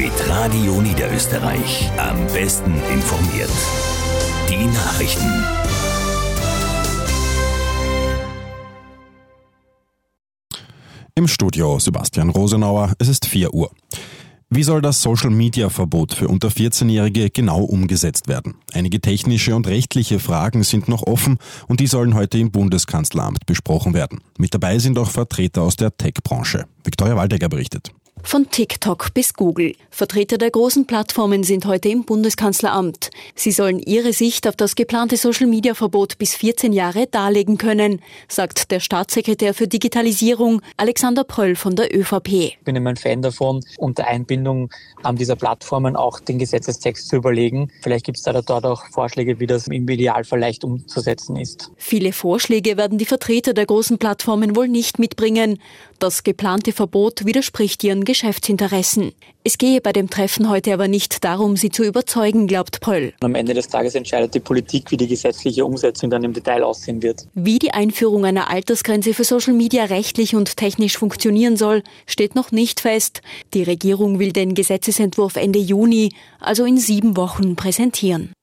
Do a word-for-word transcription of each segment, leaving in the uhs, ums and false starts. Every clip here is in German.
Mit Radio Niederösterreich. Am besten informiert. Die Nachrichten. Im Studio Sebastian Rosenauer, es ist vier Uhr. Wie soll das Social-Media-Verbot für unter vierzehnjährige genau umgesetzt werden? Einige technische und rechtliche Fragen sind noch offen und die sollen heute im Bundeskanzleramt besprochen werden. Mit dabei sind auch Vertreter aus der Tech-Branche. Viktoria Waldecker berichtet. Von TikTok bis Google. Vertreter der großen Plattformen sind heute im Bundeskanzleramt. Sie sollen ihre Sicht auf das geplante Social-Media-Verbot bis vierzehn Jahre darlegen können, sagt der Staatssekretär für Digitalisierung Alexander Pröll von der ÖVP. Ich bin immer ein Fan davon, unter Einbindung dieser Plattformen auch den Gesetzestext zu überlegen. Vielleicht gibt es da dort auch Vorschläge, wie das im Idealfall leicht umzusetzen ist. Viele Vorschläge werden die Vertreter der großen Plattformen wohl nicht mitbringen. Das geplante Verbot widerspricht ihren Geschäftsinteressen. Es gehe bei dem Treffen heute aber nicht darum, sie zu überzeugen, glaubt Pröll. Am Ende des Tages entscheidet die Politik, wie die gesetzliche Umsetzung dann im Detail aussehen wird. Wie die Einführung einer Altersgrenze für Social Media rechtlich und technisch funktionieren soll, steht noch nicht fest. Die Regierung will den Gesetzesentwurf Ende Juni, also in sieben Wochen, präsentieren.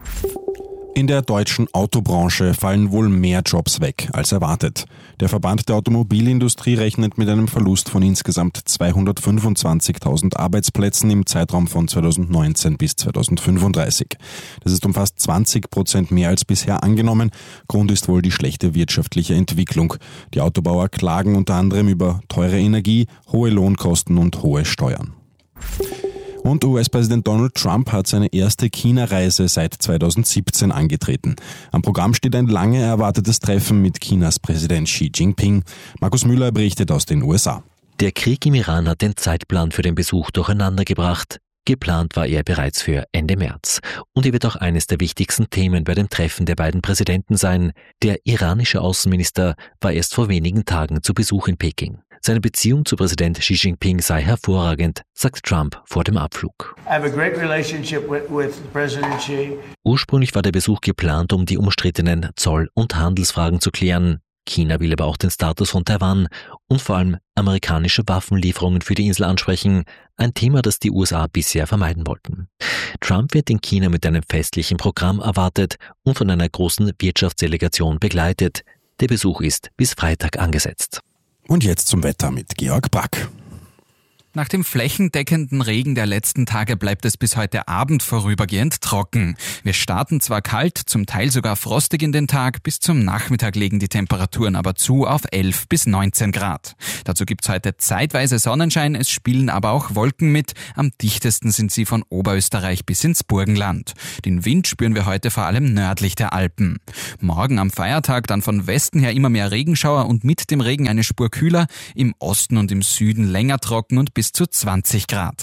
In der deutschen Autobranche fallen wohl mehr Jobs weg als erwartet. Der Verband der Automobilindustrie rechnet mit einem Verlust von insgesamt zweihundertfünfundzwanzigtausend Arbeitsplätzen im Zeitraum von zweitausendneunzehn bis zweitausendfünfunddreißig. Das ist um fast zwanzig Prozent mehr als bisher angenommen. Grund ist wohl die schlechte wirtschaftliche Entwicklung. Die Autobauer klagen unter anderem über teure Energie, hohe Lohnkosten und hohe Steuern. Und U S-Präsident Donald Trump hat seine erste China-Reise seit zweitausendsiebzehn angetreten. Am Programm steht ein lange erwartetes Treffen mit Chinas Präsident Xi Jinping. Markus Müller berichtet aus den U S A. Der Krieg im Iran hat den Zeitplan für den Besuch durcheinandergebracht. Geplant war er bereits für Ende März. Und er wird auch eines der wichtigsten Themen bei dem Treffen der beiden Präsidenten sein. Der iranische Außenminister war erst vor wenigen Tagen zu Besuch in Peking. Seine Beziehung zu Präsident Xi Jinping sei hervorragend, sagt Trump vor dem Abflug. I have a great relationship with, with President Xi. Ursprünglich war der Besuch geplant, um die umstrittenen Zoll- und Handelsfragen zu klären. China will aber auch den Status von Taiwan und vor allem amerikanische Waffenlieferungen für die Insel ansprechen, ein Thema, das die U S A bisher vermeiden wollten. Trump wird in China mit einem festlichen Programm erwartet und von einer großen Wirtschaftsdelegation begleitet. Der Besuch ist bis Freitag angesetzt. Und jetzt zum Wetter mit Georg Brack. Nach dem flächendeckenden Regen der letzten Tage bleibt es bis heute Abend vorübergehend trocken. Wir starten zwar kalt, zum Teil sogar frostig in den Tag, bis zum Nachmittag legen die Temperaturen aber zu auf elf bis neunzehn Grad. Dazu gibt's heute zeitweise Sonnenschein, es spielen aber auch Wolken mit. Am dichtesten sind sie von Oberösterreich bis ins Burgenland. Den Wind spüren wir heute vor allem nördlich der Alpen. Morgen am Feiertag dann von Westen her immer mehr Regenschauer und mit dem Regen eine Spur kühler, im Osten und im Süden länger trocken und bis zu zwanzig Grad.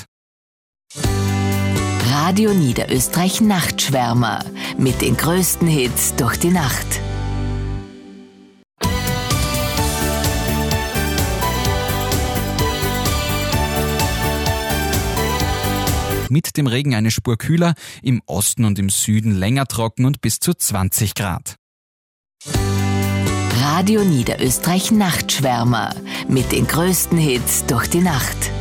Radio Niederösterreich Nachtschwärmer mit den größten Hits durch die Nacht. Mit dem Regen eine Spur kühler, im Osten und im Süden länger trocken und bis zu zwanzig Grad. Radio Niederösterreich Nachtschwärmer mit den größten Hits durch die Nacht.